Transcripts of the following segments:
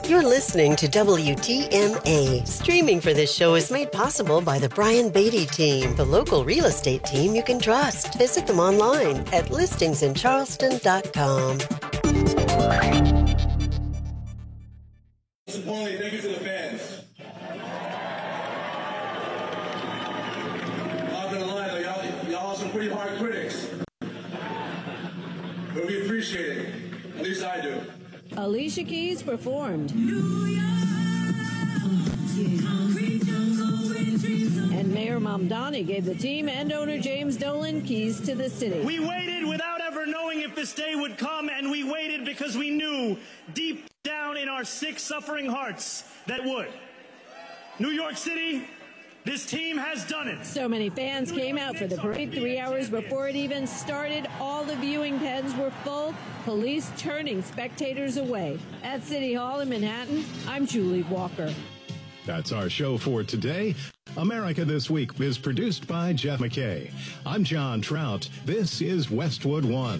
You're listening to WTMA. Streaming for this show is made possible by the Brian Beatty team, the local real estate team you can trust. Visit them online at listingsincharleston.com. Importantly, thank you to the fans. Not gonna lie though, y'all are some pretty hard critics. But we appreciate it. At least I do. Alicia Keys performed. And Mayor Mamdani gave the team and owner James Dolan keys to the city. We waited without ever knowing if this day would come, and we waited because we knew deep down in our sick, suffering hearts that it would. New York City, this team has done it. So many fans came out for the parade 3 hours before it even started. All the viewing pens were full, police turning spectators away. At City Hall in Manhattan, I'm Julie Walker. That's our show for today. America This Week is produced by Jeff McKay. I'm John Trout. This is Westwood One.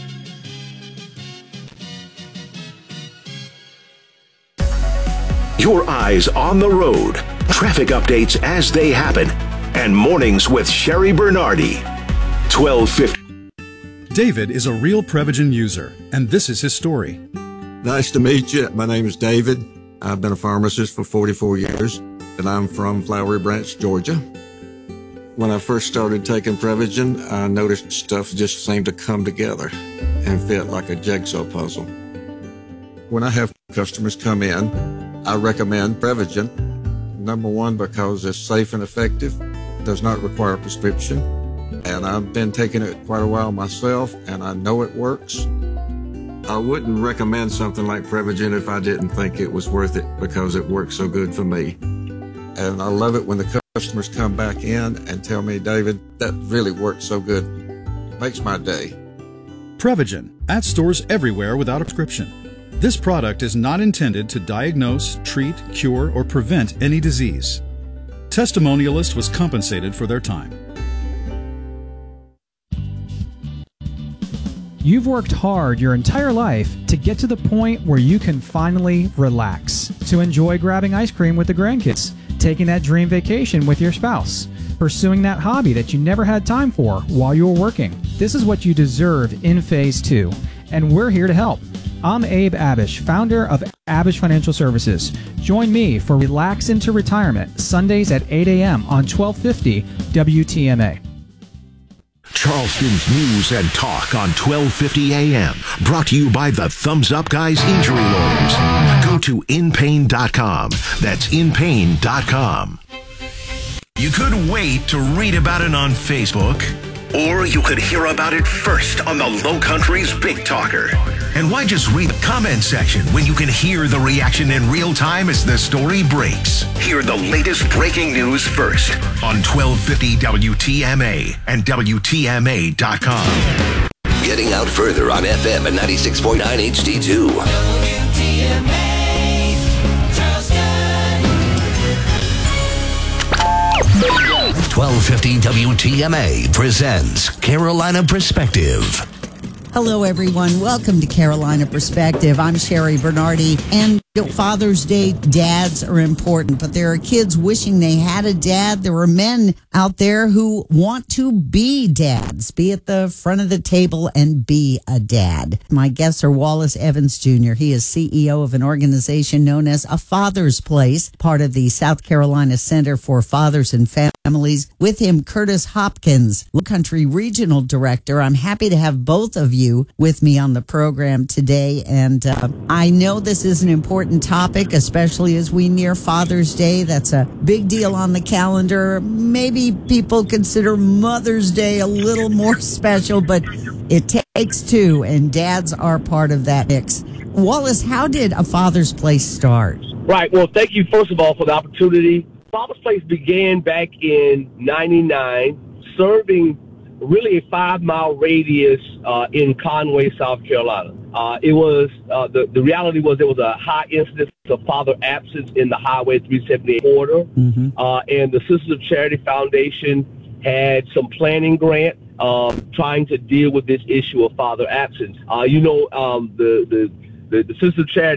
Your eyes on the road, traffic updates as they happen, and mornings with Sherry Bernardi. 1250. David is a real Prevagen user, and this is his story. Nice to meet you. My name is David. I've been a pharmacist for 44 years, and I'm from Flowery Branch, Georgia. When I first started taking Prevagen, I noticed stuff just seemed to come together and fit like a jigsaw puzzle. When I have customers come in, I recommend Prevagen. Number one, because it's safe and effective, does not require a prescription, and I've been taking it quite a while myself, and I know it works. I wouldn't recommend something like Prevagen if I didn't think it was worth it, because it works so good for me. And I love it when the customers come back in and tell me, David, that really works so good. It makes my day. Prevagen, at stores everywhere without a prescription. This product is not intended to diagnose, treat, cure, or prevent any disease. Testimonialist was compensated for their time. You've worked hard your entire life to get to the point where you can finally relax, to enjoy grabbing ice cream with the grandkids, taking that dream vacation with your spouse, pursuing that hobby that you never had time for while you were working. This is what you deserve in Phase 2, and we're here to help. I'm Abe Abish, founder of Abish Financial Services. Join me for Relax into Retirement, Sundays at 8 a.m. on 1250 WTMA. Charleston's news and talk on 1250 AM. Brought to you by the Thumbs Up Guys Injury Lawyers. Go to inpain.com. That's inpain.com. You could wait to read about it on Facebook, or you could hear about it first on the Low Country's Big Talker. And why just read the comment section when you can hear the reaction in real time as the story breaks? Hear the latest breaking news first on 1250 WTMA and WTMA.com. Getting out further on FM at 96.9 HD2. WTMA, Charleston. 1250 WTMA presents Carolina Perspective. Hello, everyone. Welcome to Carolina Perspective. I'm Sherry Bernardi. And Father's Day, dads are important, but there are kids wishing they had a dad. There are men out there who want to be dads, be at the front of the table and be a dad. My guests are Wallace Evans Jr. He is CEO of an organization known as A Father's Place, part of the South Carolina Center for Fathers and Families. With him, Curtis Hopkins, Low Country Regional Director. I'm happy to have both of you with me on the program today. And I know this is an important topic, especially as we near Father's Day. That's a big deal on the calendar. Maybe people consider Mother's Day a little more special, but it takes two, and dads are part of that mix. Wallace, how did A Father's Place start? Right. Well, thank you, first of all, for the opportunity. Father's Place began back in 99, serving really a 5-mile radius in Conway, South Carolina. It was the reality was there was a high incidence of father absence in the Highway 378 corridor, and the Sisters of Charity Foundation had some planning grant trying to deal with this issue of father absence. The Sisters of Charity